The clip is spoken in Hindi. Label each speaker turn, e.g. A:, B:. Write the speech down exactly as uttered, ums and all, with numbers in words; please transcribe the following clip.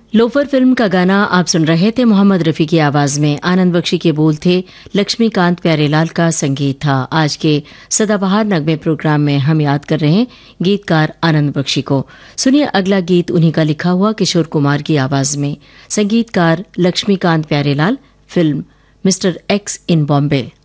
A: लोफर फिल्म का गाना आप सुन रहे थे मोहम्मद रफ़ी की आवाज में। आनंद बख्शी के बोल थे, लक्ष्मीकांत प्यारेलाल का संगीत था। आज के सदाबहार नगमे प्रोग्राम में हम याद कर रहे हैं गीतकार आनंद बख्शी को। सुनिए अगला गीत उन्हीं का लिखा हुआ किशोर कुमार की आवाज में। संगीतकार Laxmikant Pyarelal, film mister x इन बॉम्बे।